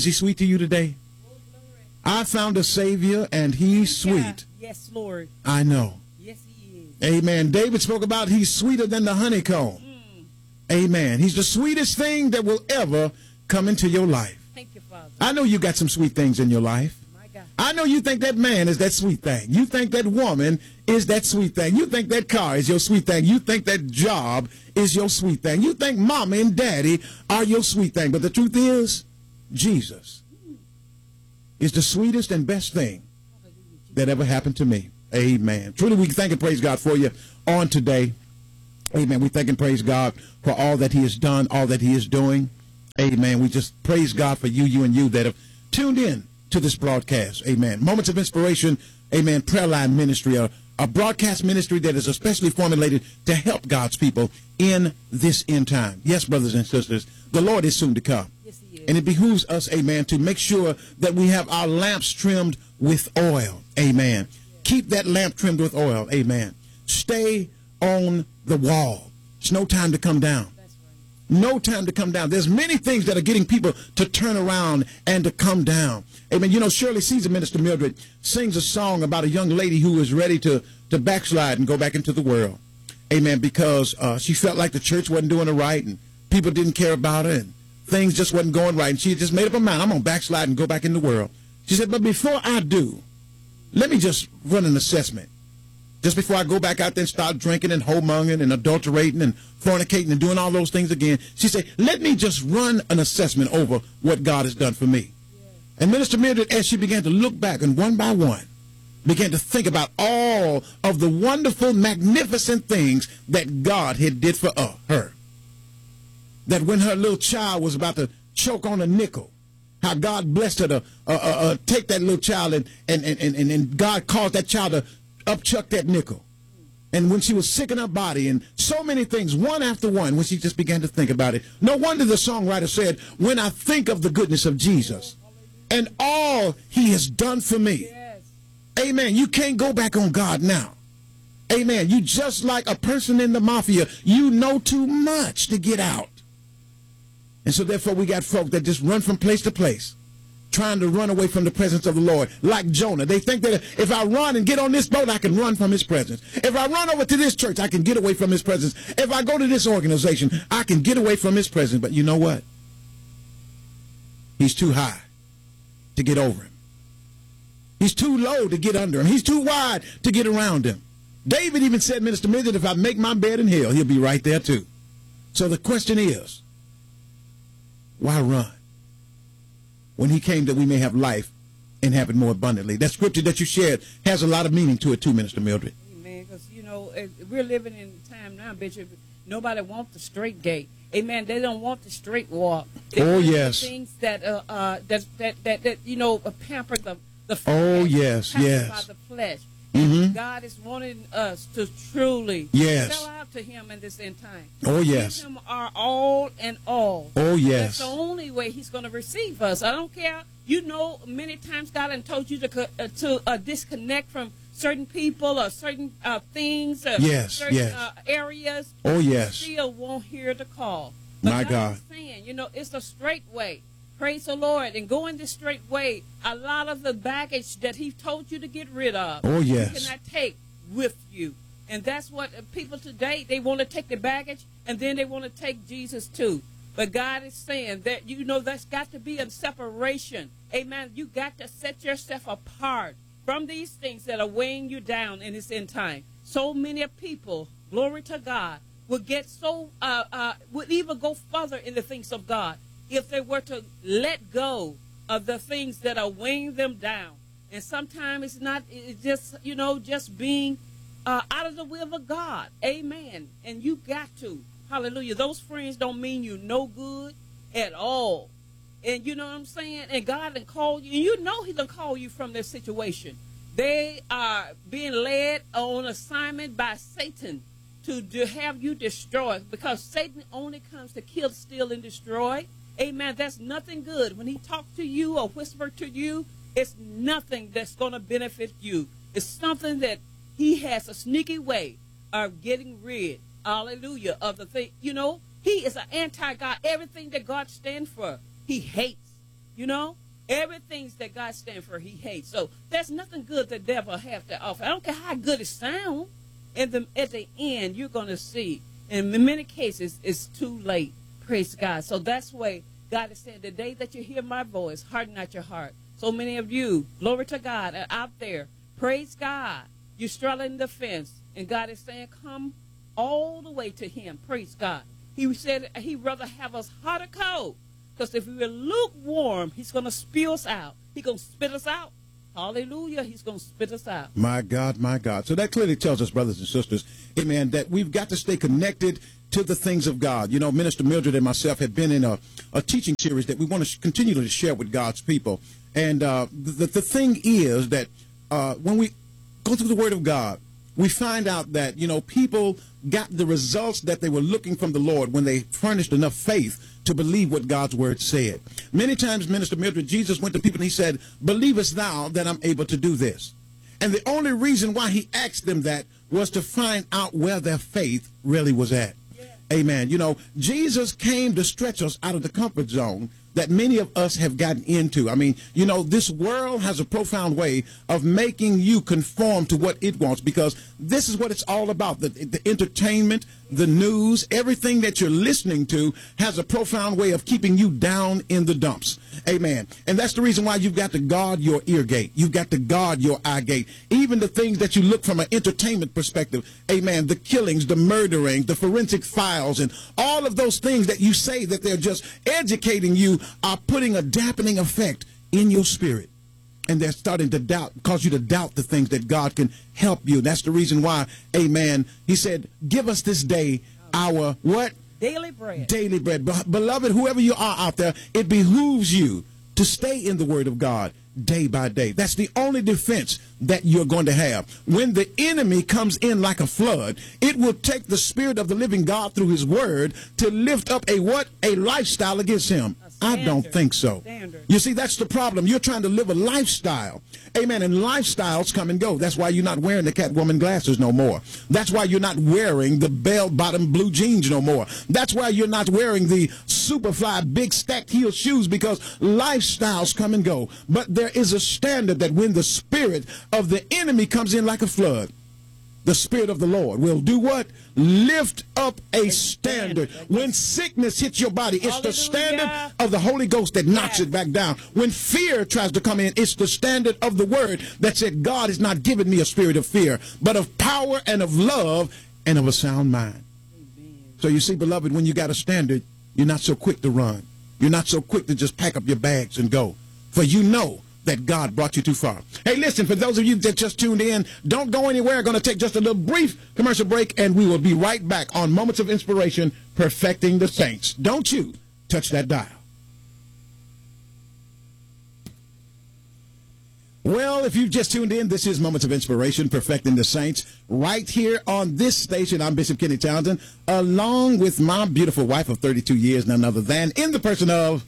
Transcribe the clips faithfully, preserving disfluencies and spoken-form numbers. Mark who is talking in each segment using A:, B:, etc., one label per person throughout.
A: Is he sweet to you today? I found a Savior, and he's sweet.
B: Yes, Lord.
A: I know.
B: Yes, he is.
A: Amen. David spoke about he's sweeter than the honeycomb. Mm. Amen. He's the sweetest thing that will ever come into your life.
B: Thank you, Father.
A: I know you got some sweet things in your life.
B: My God.
A: I know you think that man is that sweet thing. You think that woman is that sweet thing. You think that car is your sweet thing. You think that job is your sweet thing. You think mama and daddy are your sweet thing. But the truth is, Jesus is the sweetest and best thing that ever happened to me. Amen. Truly, we thank and praise God for you on today. Amen. We thank and praise God for all that he has done, all that he is doing. Amen. We just praise God for you, you, and you that have tuned in to this broadcast. Amen. Moments of Inspiration, amen, prayer line ministry, a, a broadcast ministry that is especially formulated to help God's people in this end time. Yes, brothers and sisters, the Lord is soon to come. And it behooves us, amen, to make sure that we have our lamps trimmed with oil. Amen. Keep that lamp trimmed with oil. Amen. Stay on the wall. It's no time to come down. No time to come down. There's many things that are getting people to turn around and to come down. Amen. You know, Shirley Caesar, Minister Mildred, sings a song about a young lady who was ready to, to backslide and go back into the world. Amen. Because uh, she felt like the church wasn't doing it right and people didn't care about her and things just wasn't going right. And she just made up her mind, I'm going to backslide and go back in the world. She said, but before I do, let me just run an assessment. Just before I go back out there and start drinking and homonging and adulterating and fornicating and doing all those things again, she said, let me just run an assessment over what God has done for me. Yeah. And Minister Mildred, as she began to look back and one by one, began to think about all of the wonderful, magnificent things that God had did for uh, her. That when her little child was about to choke on a nickel, how God blessed her to uh, uh, uh, take that little child and, and, and, and, and God caused that child to upchuck that nickel. And when she was sick in her body and so many things, one after one, when she just began to think about it. No wonder the songwriter said, when I think of the goodness of Jesus and all he has done for me. Yes. Amen. You can't go back on God now. Amen. You just like a person in the mafia. You know too much to get out. And so therefore we got folk that just run from place to place, trying to run away from the presence of the Lord, like Jonah. They think that if I run and get on this boat, I can run from his presence. If I run over to this church, I can get away from his presence. If I go to this organization, I can get away from his presence. But you know what? He's too high to get over him. He's too low to get under him. He's too wide to get around him. David even said, Minister Mildred, if I make my bed in hell, he'll be right there too. So the question is, why run when he came that we may have life and have it more abundantly? That scripture that you shared has a lot of meaning to it too, Minister Mildred.
B: Amen. Because, you know, we're living in a time now, Bishop, nobody wants the straight gate. Amen. They don't want the straight walk. They
A: oh,
B: want
A: yes.
B: The things that, uh, uh, that, that, that, that, you know, pamper the, the flesh.
A: Oh, yes, yes.
B: The flesh.
A: Mm-hmm.
B: God is wanting us to truly
A: yes.
B: sell out to him in this end time.
A: Oh, yes.
B: Give him our all and all.
A: Oh, yes.
B: That's the only way he's going to receive us. I don't care. You know, many times God has told you to uh, to uh, disconnect from certain people or certain uh, things, or
A: yes,
B: certain
A: yes.
B: Uh, areas.
A: Oh, yes.
B: Still won't hear the call. But
A: My
B: God,
A: God.
B: is saying, you know, it's a straight way. Praise the Lord. And going this straight way, a lot of the baggage that he told you to get rid of,
A: oh, yes.
B: you cannot take with you. And that's what people today, they want to take the baggage, and then they want to take Jesus too. But God is saying that, you know, there's got to be a separation. Amen. You got to set yourself apart from these things that are weighing you down in this end time. So many people, glory to God, would get so, uh, uh, would even go further in the things of God if they were to let go of the things that are weighing them down. And sometimes it's not, it's just, you know, just being uh, out of the will of God. Amen. And you got to. Hallelujah. Those friends don't mean you no good at all. And you know what I'm saying? And God done called you. And you know he done called you from this situation. They are being led on assignment by Satan to, to have you destroyed, because Satan only comes to kill, steal, and destroy. Amen. That's nothing good. When he talks to you or whisper to you, it's nothing that's going to benefit you. It's something that he has a sneaky way of getting rid, hallelujah, of the thing. You know, he is an anti-God. Everything that God stands for, he hates. You know, everything that God stands for, he hates. So there's nothing good the devil have to offer. I don't care how good it sounds. And the, at the end, you're going to see, in many cases, it's too late. Praise God. So that's why God is saying, the day that you hear my voice, harden not your heart. So many of you, glory to God, are out there. Praise God. You're straddling the fence. And God is saying, come all the way to him. Praise God. He said he'd rather have us hot or cold. Because if we were lukewarm, he's going to spew us out. He's going to spit us out. Hallelujah. He's going to spit us out.
A: My God, my God. So that clearly tells us, brothers and sisters, amen, that we've got to stay connected to the things of God. You know, Minister Mildred and myself have been in a, a teaching series that we want to continue to share with God's people. And uh, the, the thing is that uh, when we go through the Word of God, we find out that, you know, people got the results that they were looking from the Lord when they furnished enough faith to believe what God's word said. Many times, Minister Mildred, Jesus went to people and he said, believest thou that I'm able to do this? And the only reason why he asked them that was to find out where their faith really was at. Yeah. Amen. You know, Jesus came to stretch us out of the comfort zone that many of us have gotten into. I mean, you know, this world has a profound way of making you conform to what it wants, because this is what it's all about. The, the entertainment, the news, everything that you're listening to has a profound way of keeping you down in the dumps. Amen. And that's the reason why you've got to guard your ear gate. You've got to guard your eye gate. Even the things that you look from an entertainment perspective. Amen. The killings, the murdering, the forensic files, and all of those things that you say that they're just educating you are putting a dampening effect in your spirit. And they're starting to doubt, cause you to doubt the things that God can help you. That's the reason why, amen, he said, give us this day our what?
B: Daily bread.
A: Daily bread. Beloved, whoever you are out there, it behooves you to stay in the word of God day by day. That's the only defense that you're going to have. When the enemy comes in like a flood, it will take the Spirit of the living God through his word to lift up a what? A lifestyle against him. I don't think so. Standard. You see, that's the problem. You're trying to live a lifestyle. Amen. And lifestyles come and go. That's why you're not wearing the Catwoman glasses no more. That's why you're not wearing the bell-bottom blue jeans no more. That's why you're not wearing the Superfly big stacked heel shoes, because lifestyles come and go. But there is a standard that when the spirit of the enemy comes in like a flood, the Spirit of the Lord will do what? Lift up a standard. When sickness hits your body, it's the standard of the Holy Ghost that knocks it back down. When fear tries to come in, it's the standard of the word that said, God has not given me a spirit of fear, but of power and of love and of a sound mind. So you see, beloved, when you got a standard, you're not so quick to run. You're not so quick to just pack up your bags and go. For you know that God brought you too far. Hey, listen, for those of you that just tuned in, don't go anywhere. I'm going to take just a little brief commercial break, and we will be right back on Moments of Inspiration, Perfecting the Saints. Don't you touch that dial. Well, if you've just tuned in, this is Moments of Inspiration, Perfecting the Saints, right here on this station. I'm Bishop Kenny Townsend, along with my beautiful wife of thirty-two years, none other than in the person of...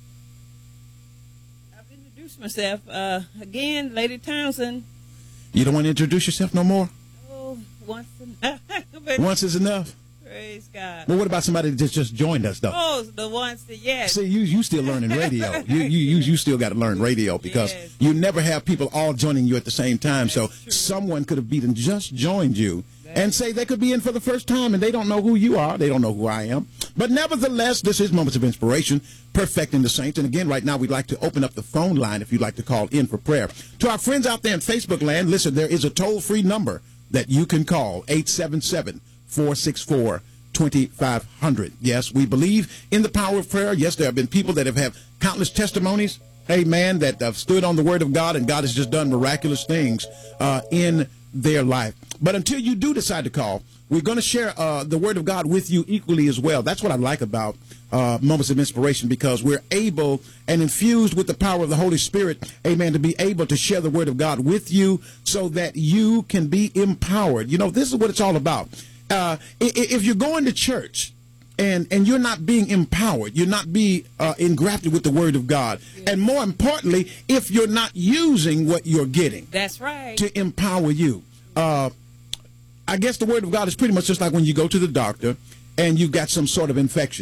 B: myself uh again, Lady Townsend.
A: You don't want to introduce yourself no more?
B: Oh, once enough.
A: Once is enough.
B: Praise God.
A: Well, what about somebody that just just joined us though?
B: Oh, the ones that yes.
A: See, you you still learning radio. you you you you still got to learn radio, because yes. you never have people all joining you at the same time. That's so true. Someone could have beaten just joined you. And say they could be in for the first time and they don't know who you are. They don't know who I am. But nevertheless, this is Moments of Inspiration, Perfecting the Saints. And again, right now, we'd like to open up the phone line if you'd like to call in for prayer. To our friends out there in Facebook land, listen, there is a toll-free number that you can call, eight seven seven, four six four, two five zero zero. Yes, we believe in the power of prayer. Yes, there have been people that have had countless testimonies, amen, that have stood on the word of God, and God has just done miraculous things uh, in their life. But until you do decide to call, we're going to share uh, the word of God with you equally as well. That's what I like about uh, Moments of Inspiration, because we're able and infused with the power of the Holy Spirit, amen, to be able to share the word of God with you so that you can be empowered. You know, this is what it's all about. Uh, if you're going to church and, and you're not being empowered, you're not being uh, engrafted with the word of God, and more importantly, if you're not using what you're getting,
B: that's right,
A: to empower you. Uh, I guess the word of God is pretty much just like when you go to the doctor and you've got some sort of infection.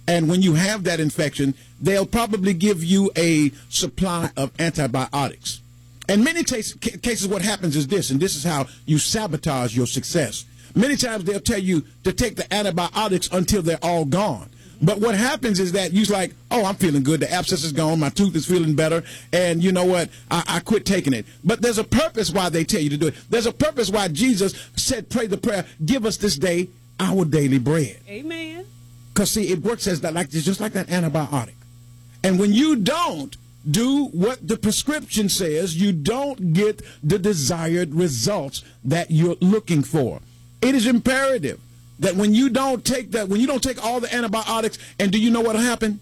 A: And when you have that infection, they'll probably give you a supply of antibiotics. And many cases, what happens is this, and this is how you sabotage your success. Many times they'll tell you to take the antibiotics until they're all gone. But what happens is that you're like, oh, I'm feeling good. The abscess is gone. My tooth is feeling better. And you know what? I, I quit taking it. But there's a purpose why they tell you to do it. There's a purpose why Jesus said, pray the prayer, give us this day our daily bread.
B: Amen.
A: Because, see, it works as that, like just like that antibiotic. And when you don't do what the prescription says, you don't get the desired results that you're looking for. It is imperative that when you don't take that, when you don't take all the antibiotics, and do you know what'll happen?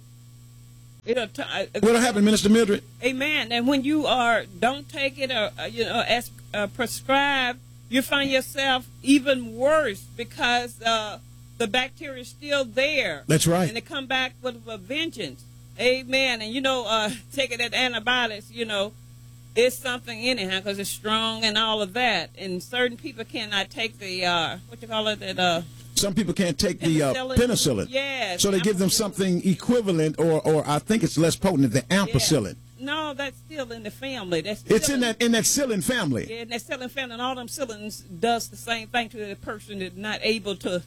B: It'll t- uh,
A: what'll happen, Minister Mildred?
B: Amen. And when you are don't take it, or uh, you know, as uh, prescribed, you find yourself even worse because uh, the bacteria is still there.
A: That's right.
B: And they come back with a vengeance. Amen. And you know, uh, taking that antibiotics, you know, it's something anyhow because it's strong and all of that. And certain people cannot take the uh, what you call it, that. Uh,
A: Some people can't take the uh, penicillin.
B: Yes.
A: So they give them something equivalent, or, or I think it's less potent, the ampicillin.
B: Yeah. No, that's still in the family. That's still
A: it's in that in that psyllin family.
B: Yeah, in that psyllin family, and all them psyllins does the same thing to the person that's not able to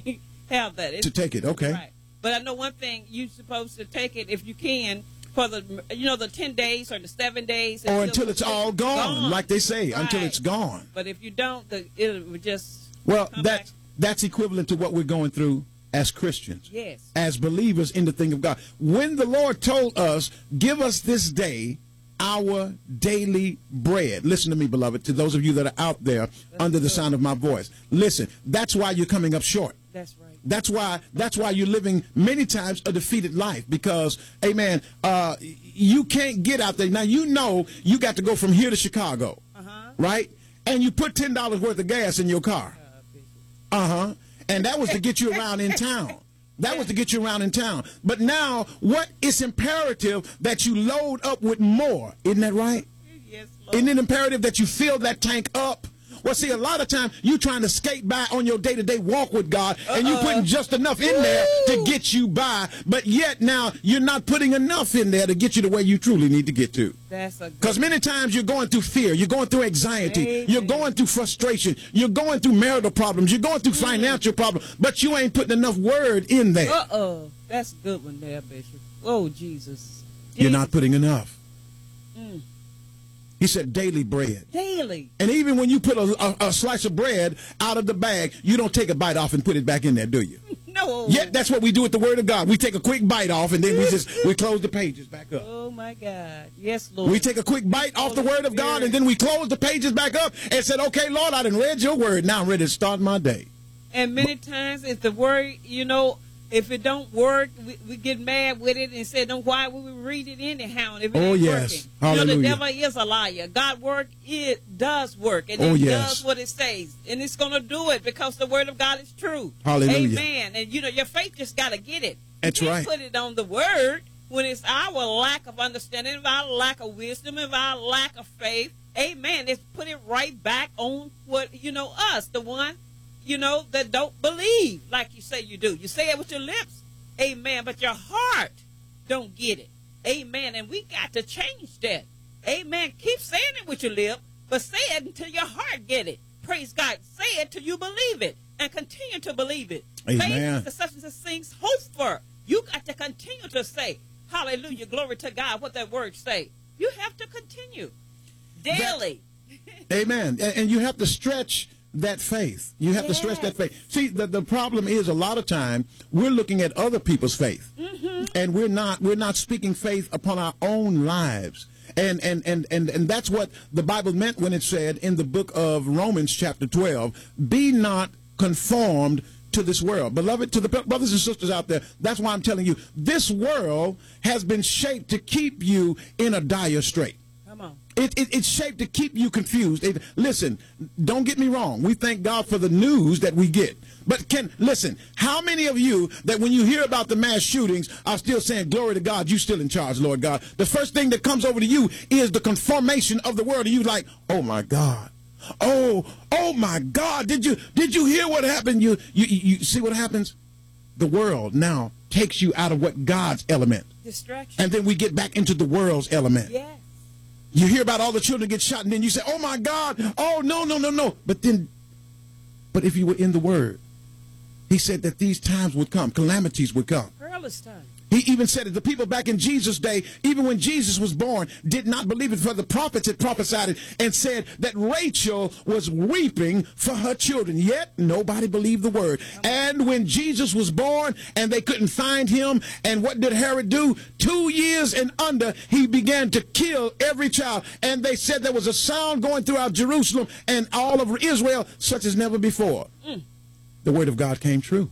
B: have that. It's,
A: to take it, okay.
B: Right. But I know one thing: you're supposed to take it if you can for the, you know, the ten days or the seven days,
A: or until it's all gone, gone. like they say,
B: right.
A: until it's gone.
B: But if you don't, the, it will just
A: well
B: come
A: that.
B: back.
A: That's equivalent to what we're going through as Christians,
B: yes,
A: as believers in the thing of God. When the Lord told us, give us this day our daily bread. Listen to me, beloved, to those of you that are out there that's under the good. sound of my voice. Listen, that's why you're coming up short.
B: That's right.
A: That's why that's why you're living many times a defeated life because, amen, uh, you can't get out there. Now, you know you got to go from here to Chicago, uh-huh. right? And you put ten dollars worth of gas in your car. Uh-huh. And that was to get you around in town. That was to get you around in town. But now, what is imperative that you load up with more? Isn't that right?
B: Yes, Lord.
A: Isn't it imperative that you fill that tank up? Well, see, a lot of times you trying to skate by on your day-to-day walk with God, and uh-uh. you putting just enough in there to get you by, but yet now you're not putting enough in there to get you to where you truly need to get to.
B: That's a
A: because many times you're going through fear, you're going through anxiety, Amen. You're going through frustration, you're going through marital problems, you're going through mm. financial problems, but you ain't putting enough word in there.
B: Uh-oh. That's a good one there, Bishop. Oh, Jesus. Jesus.
A: You're not putting enough.
B: Mm.
A: He said daily bread.
B: Daily. And
A: even when you put a, a, a slice of bread out of the bag, you don't take a bite off and put it back in there, do you?
B: No.
A: Yet that's what we do with the Word of God. We take a quick bite off and then we just we close the pages back up.
B: Oh my God. Yes, Lord.
A: We take a quick bite off the Word of God and then we close the pages back up and said, okay, Lord, I done read your word. Now I'm ready to start my day.
B: And many times if the word, you know, if it don't work, we, we get mad with it and say, no, why would we read it anyhow? And if it
A: oh,
B: ain't
A: yes.
B: working,
A: Hallelujah.
B: you know, the devil is a liar. God work, it does work. And
A: oh,
B: it
A: yes.
B: does what it says. And it's going to do it because the word of God is true.
A: Hallelujah.
B: Amen. And, you know, your faith just got to get it.
A: That's
B: you
A: right.
B: Put it on the word when it's our lack of understanding, if our lack of wisdom, if our lack of faith. Amen. It's put it right back on what, you know, us, the one, you know, that don't believe like you say you do. You say it with your lips. Amen. But your heart don't get it. Amen. And we got to change that. Amen. Keep saying it with your lip, but say it until your heart get it. Praise God. Say it till you believe it and continue to believe it.
A: Amen.
B: Faith is the substance of things hoped for. You got to continue to say, hallelujah, glory to God, what that word say. You have to continue daily.
A: That, amen. And, and you have to stretch that faith. You have yes. to stretch that faith. See, the, the problem is a lot of time we're looking at other people's faith, mm-hmm. and we're not we're not speaking faith upon our own lives. And, and and and and that's what the Bible meant when it said in the book of Romans chapter twelve, be not conformed to this world. Beloved, to the brothers and sisters out there, that's why I'm telling you, this world has been shaped to keep you in a dire strait.
B: Come on.
A: It, it, it's shaped to keep you confused. It, listen, don't get me wrong. We thank God for the news that we get. But can listen, how many of you that when you hear about the mass shootings are still saying, glory to God, you still in charge, Lord God? The first thing that comes over to you is the conformation of the world. And you like, oh, my God. Oh, oh, my God. Did you did you hear what happened? You, you, you see what happens? The world now takes you out of what God's element.
B: Distraction.
A: And then we get back into the world's element.
B: Yes.
A: You hear about all the children get shot, and then you say, oh, my God, oh, no, no, no, no. But then, but if you were in the Word, he said that these times would come, calamities would come.
B: Perilous time.
A: He even said it. The people back in Jesus' day, even when Jesus was born, did not believe it, for the prophets had prophesied it and said that Rachel was weeping for her children. Yet nobody believed the word. And when Jesus was born and they couldn't find him, and what did Herod do? Two years and under, he began to kill every child. And they said there was a sound going throughout Jerusalem and all of Israel such as never before. Mm. The word of God came true.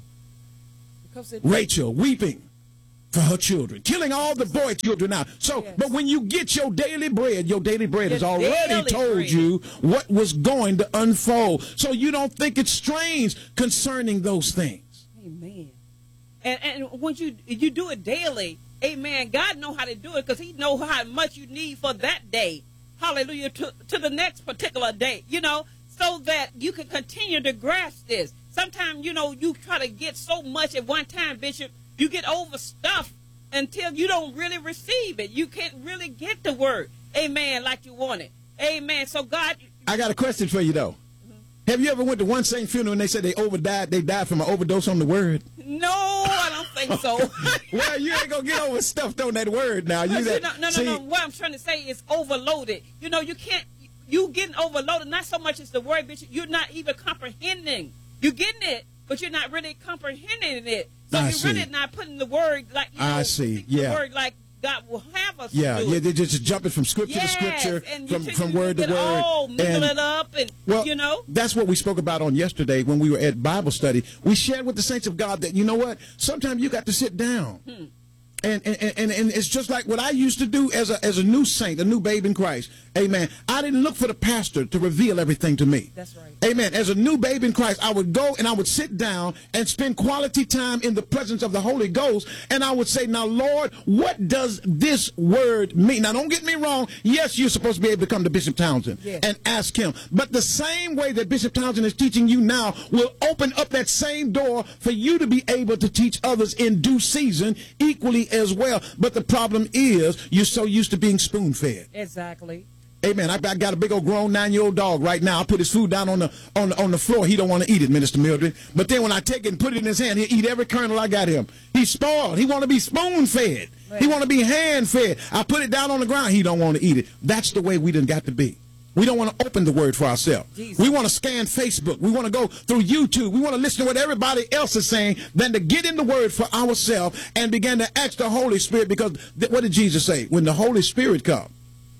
B: Because it
A: Rachel weeping for her children, killing all the boy children out. So, yes. But when you get your daily bread, your daily bread your has already told bread. you what was going to unfold. So you don't think it's strange concerning those things.
B: Amen. And and when you you do it daily, amen, God know how to do it, because he know how much you need for that day. Hallelujah, to, to the next particular day, you know, so that you can continue to grasp this. Sometimes, you know, you try to get so much at one time, Bishop, you get overstuffed until you don't really receive it. You can't really get the word, amen, like you want it. Amen. So God,
A: I got a question for you, though. Mm-hmm. Have you ever went to one saint funeral and they said they overdied, they died from an overdose on the word?
B: No, I don't think so.
A: Well, you ain't gonna get overstuffed on that word now. You that,
B: no, no, no, no. What I'm trying to say is overloaded. You know, you can't. You getting overloaded. Not so much as the word, Bishop. You're not even comprehending. You're getting it, but you're not really comprehending it. So
A: I
B: you're
A: see.
B: really not putting the word like you know,
A: I see. Yeah.
B: The word like God will have us.
A: Yeah,
B: to do
A: yeah.
B: it.
A: They're just jumping from scripture
B: yes,
A: to scripture,
B: and
A: from
B: you
A: from
B: you
A: word to
B: get
A: word.
B: all mingle
A: and,
B: it up, and
A: well,
B: you know.
A: That's what we spoke about on yesterday when we were at Bible study. We shared with the saints of God that, you know what, sometimes you got to sit down. Hmm. And, and, and, and it's just like what I used to do as a, as a new saint, a new babe in Christ. Amen. I didn't look for the pastor to reveal everything to me.
B: That's right.
A: Amen. As a new babe in Christ, I would go and I would sit down and spend quality time in the presence of the Holy Ghost. And I would say, now, Lord, what does this word mean? Now, don't get me wrong. Yes, you're supposed to be able to come to Bishop Townsend yes. and ask him. But the same way that Bishop Townsend is teaching you now will open up that same door for you to be able to teach others in due season equally as well. But the problem is you're so used to being spoon-fed.
B: Exactly.
A: Amen. I, I got a big old grown nine-year-old dog right now. I put his food down on the on the, on the floor. He don't want to eat it, Minister Mildred. But then when I take it and put it in his hand, he'll eat every kernel I got him. He's spoiled. He want to be spoon-fed. Right. He want to be hand-fed. I put it down on the ground. He don't want to eat it. That's the way we done got to be. We don't want to open the word for ourselves. Jesus. We want to scan Facebook. We want to go through YouTube. We want to listen to what everybody else is saying than to get in the word for ourselves and begin to ask the Holy Spirit, because th- what did Jesus say? When the Holy Spirit comes,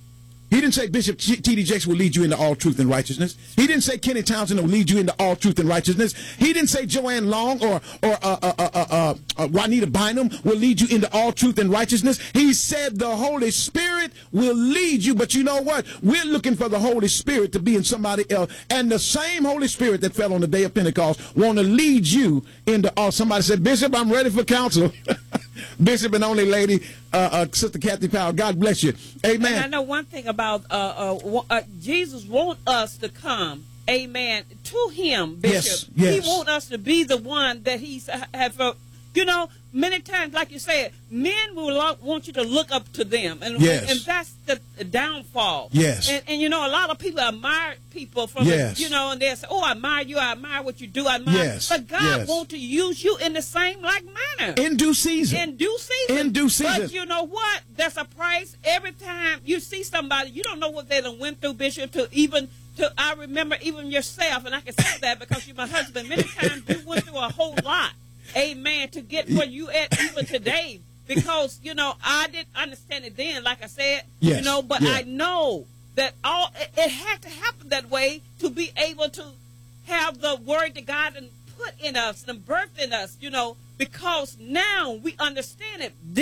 A: he didn't say Bishop T D Jakes will lead you into all truth and righteousness. He didn't say Kenny Townsend will lead you into all truth and righteousness. He didn't say Joanne Long or or uh, uh, uh, uh, uh, Juanita Bynum will lead you into all truth and righteousness. He said the Holy Spirit will lead you. But you know what? We're looking for the Holy Spirit to be in somebody else. And the same Holy Spirit that fell on the day of Pentecost want to lead you into all. Somebody said, Bishop, I'm ready for counsel. Bishop and only lady, uh, uh, Sister Kathy Powell, God bless you. Amen.
B: And I know one thing about uh, uh, uh, Jesus want us to come, amen, to him, Bishop.
A: Yes, yes.
B: He want us to be the one that he's have, uh, you know, many times, like you said, men will want you to look up to them. And,
A: yes.
B: and that's the downfall.
A: Yes.
B: And, and, you know, a lot of people admire people from,
A: yes.
B: it, you know, and they say, oh, I admire you, I admire what you do, I admire.
A: Yes.
B: But God
A: yes.
B: wants to use you in the same like manner.
A: In due season.
B: In due season.
A: In due season.
B: But you know what? There's a price. Every time you see somebody, you don't know what they done went through, Bishop, to even, to, I remember even yourself, and I can say that because you're my husband, many times you went through a whole lot. Amen. To get where you at even today. Because, you know, I didn't understand it then, like I said.
A: Yes.
B: You know, but
A: yeah.
B: I know that all it, it had to happen that way to be able to have the word that God and put in us and birthed in us, you know, because now we understand it. Then,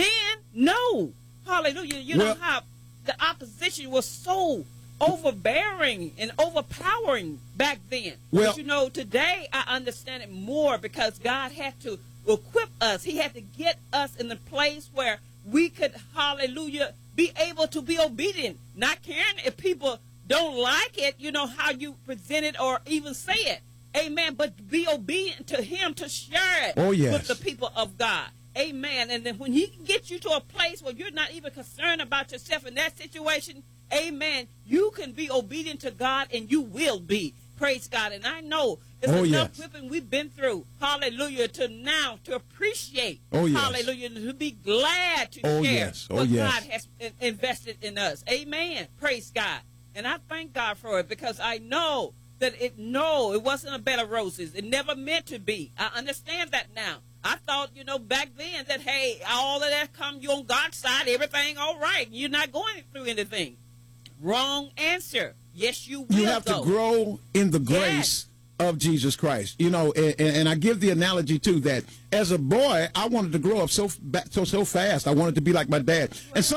B: no. Hallelujah. You
A: well,
B: know how the opposition was so overbearing and overpowering back then.
A: Well,
B: but you know, today I understand it more because God had to equip us. He had to get us in the place where we could, hallelujah, be able to be obedient. Not caring if people don't like it, you know, how you present it or even say it. Amen. But be obedient to him to share it
A: oh, yes.
B: with the people of God. Amen. And then when he can get you to a place where you're not even concerned about yourself in that situation, amen, you can be obedient to God, and you will be. Praise God. And I know it's
A: oh,
B: enough
A: yes.
B: whipping we've been through, hallelujah, to now to appreciate,
A: oh, yes.
B: hallelujah, to be glad to
A: oh,
B: share
A: yes. oh,
B: what
A: yes.
B: God has invested in us. Amen. Praise God. And I thank God for it, because I know that it, no, it wasn't a bed of roses. It never meant to be. I understand that now. I thought, you know, back then that, hey, all of that come you on God's side, everything all right. You're not going through anything. Wrong answer. Yes, you will.
A: You have
B: though.
A: to grow in the grace
B: Yes.
A: of Jesus Christ. You know, and, and I give the analogy, too, that as a boy, I wanted to grow up so, so, so fast. I wanted to be like my dad. And some